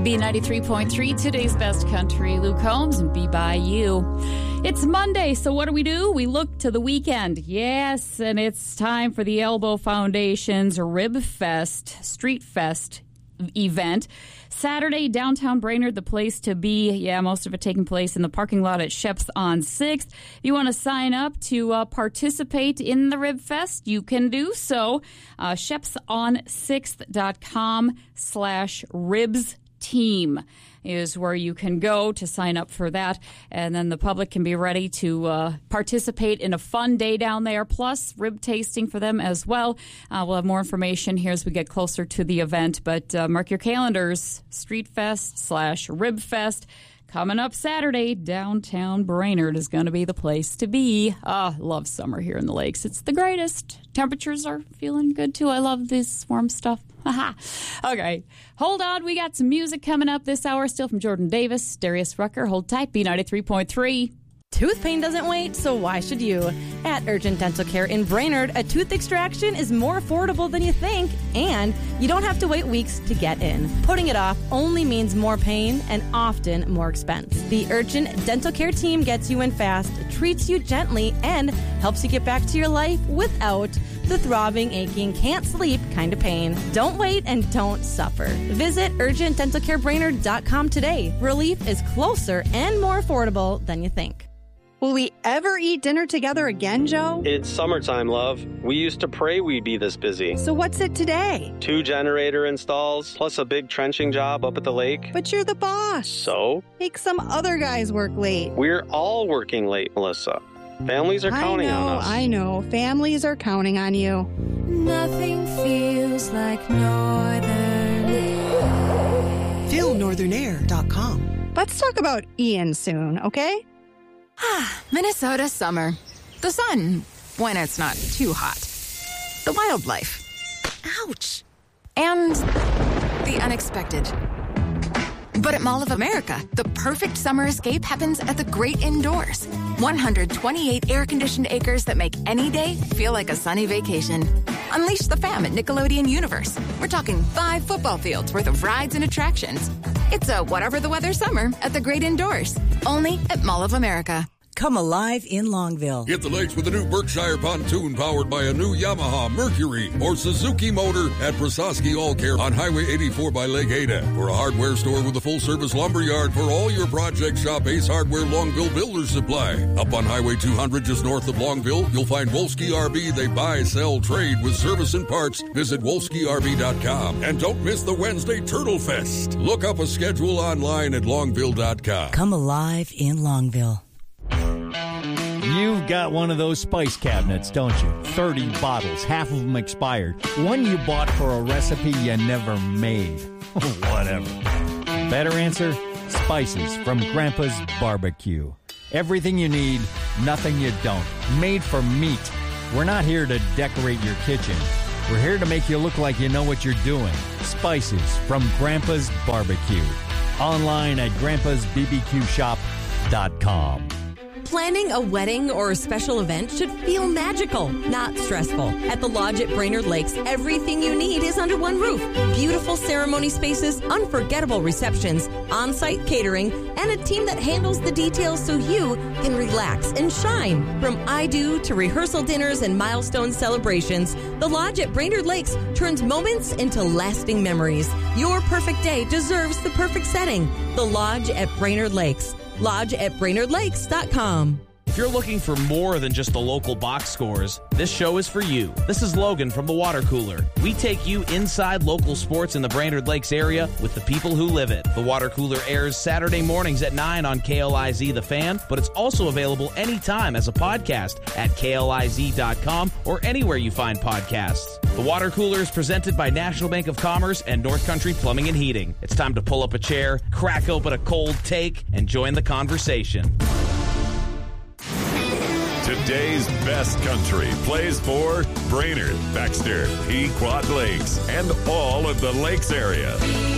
B93.3, today's best country. Luke Combs and Be By You. It's Monday, so what do? We look to the weekend. Yes, and it's time for the Elbow Foundation's Rib Fest, Street Fest event. Saturday, downtown Brainerd, the place to be. Yeah, most of it taking place in the parking lot at Sheps on 6th. If you want to sign up to participate in the Rib Fest, you can do so. shepson6th.com/ribsteam is where you can go to sign up for that. And then the public can be ready to participate in a fun day down there, plus rib tasting for them as well. We'll have more information here as we get closer to the event. But mark your calendars, Street Fest/Rib Fest. Coming up Saturday, downtown Brainerd is going to be the place to be. Love summer here in the lakes. It's the greatest. Temperatures are feeling good, too. I love this warm stuff. Okay, hold on. We got some music coming up this hour, still from Jordan Davis, Darius Rucker. Hold tight, B93.3. Tooth pain doesn't wait, so why should you? At Urgent Dental Care in Brainerd, a tooth extraction is more affordable than you think, and you don't have to wait weeks to get in. Putting it off only means more pain and often more expense. The Urgent Dental Care team gets you in fast, treats you gently, and helps you get back to your life without the throbbing, aching, can't sleep kind of pain. Don't wait and don't suffer. Visit UrgentDentalCareBrainerd.com today. Relief is closer and more affordable than you think. Will we ever eat dinner together again, Joe? It's summertime, love. We used to pray we'd be this busy. So what's it today? 2 generator installs, plus a big trenching job up at the lake. But you're the boss. So? Make some other guys work late. We're all working late, Melissa. Families are counting on us. I know. Families are counting on you. Nothing feels like Northern Air. Feel northernair.com. Let's talk about Ian soon, okay? Minnesota summer. The sun, when it's not too hot. The wildlife. Ouch. And the unexpected. But at Mall of America, the perfect summer escape happens at the great indoors. 128 air-conditioned acres that make any day feel like a sunny vacation. Unleash the fam at Nickelodeon Universe. We're talking 5 football fields worth of rides and attractions. It's a whatever the weather summer at the great indoors. Only at Mall of America. Come alive in Longville. Hit the lakes with a new Berkshire pontoon powered by a new Yamaha, Mercury, or Suzuki motor at Prososki All Care on Highway 84 by Lake Ada. For a hardware store with a full-service lumber yard for all your projects, shop Ace Hardware Longville Builder Supply. Up on Highway 200 just north of Longville, you'll find Wolski RV. They buy, sell, trade with service and parts. Visit WolskiRV.com. And don't miss the Wednesday Turtle Fest. Look up a schedule online at Longville.com. Come alive in Longville. You've got one of those spice cabinets, don't you? 30 bottles, half of them expired. One you bought for a recipe you never made. Whatever. Better answer? Spices from Grandpa's Barbecue. Everything you need, nothing you don't. Made for meat. We're not here to decorate your kitchen. We're here to make you look like you know what you're doing. Spices from Grandpa's Barbecue. Online at Grandpa'sBBQShop.com. Planning a wedding or a special event should feel magical, not stressful. At the Lodge at Brainerd Lakes, everything you need is under one roof. Beautiful ceremony spaces, unforgettable receptions, on-site catering, and a team that handles the details so you can relax and shine. From I-Do to rehearsal dinners and milestone celebrations, the Lodge at Brainerd Lakes turns moments into lasting memories. Your perfect day deserves the perfect setting. The Lodge at Brainerd Lakes. Lodge at BrainerdLakes.com. If you're looking for more than just the local box scores, this show is for you. This is Logan from the Water Cooler. We take you inside local sports in the Brainerd Lakes area with the people who live it. The Water Cooler airs Saturday mornings at 9 on KLIZ The Fan, but it's also available anytime as a podcast at KLIZ.com or anywhere you find podcasts. The Water Cooler is presented by National Bank of Commerce and North Country Plumbing and Heating. It's time to pull up a chair, crack open a cold take, and join the conversation. Today's best country plays for Brainerd, Baxter, Pequot Lakes, and all of the Lakes area.